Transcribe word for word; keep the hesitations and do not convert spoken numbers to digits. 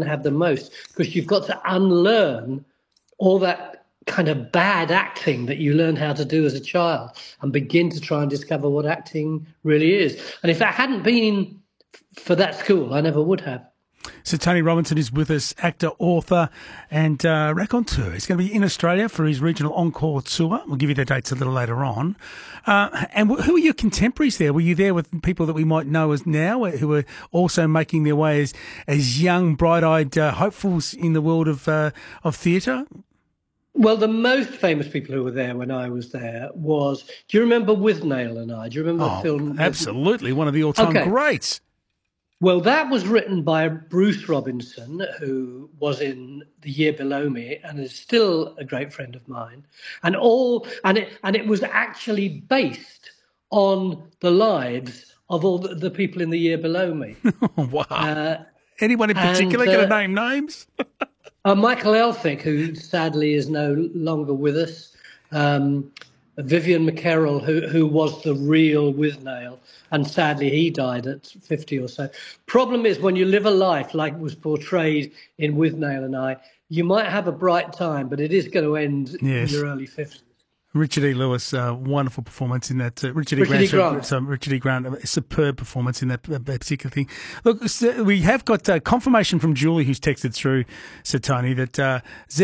can have the most, because you've got to unlearn all that kind of bad acting that you learn how to do as a child and begin to try and discover what acting really is. And if that hadn't been for that school, I never would have. So Tony Robinson is with us, actor, author and uh, raconteur. He's going to be in Australia for his regional encore tour. We'll give you the dates a little later on. Uh, and who are your contemporaries there? Were you there with people that we might know as now, who are also making their way as, as young, bright-eyed uh, hopefuls in the world of, uh, of theatre? Well, the most famous people who were there when I was there was, do you remember Withnail and I? Do you remember oh, the film? Absolutely, one of the all-time okay. greats. Well, that was written by Bruce Robinson, who was in The Year Below Me and is still a great friend of mine. And all and it and it was actually based on the lives of all the, the people in The Year Below Me. Wow. Uh, Anyone in particular and, uh, going to name names? uh, Michael Elphick, who sadly is no longer with us. Um, Vivian McKerrell, who who was the real Withnail, and sadly he died at fifty or so. Problem is, when you live a life like was portrayed in Withnail and I, you might have a bright time, but it is going to end yes. in your early fifties. Richard E. Lewis, uh, wonderful performance in that. Uh, Richard E. Richard E. Grant, Grant. So, Richard E. Grant, a superb performance in that, that particular thing. Look, we have got uh, confirmation from Julie, who's texted through, Sir Tony, that uh,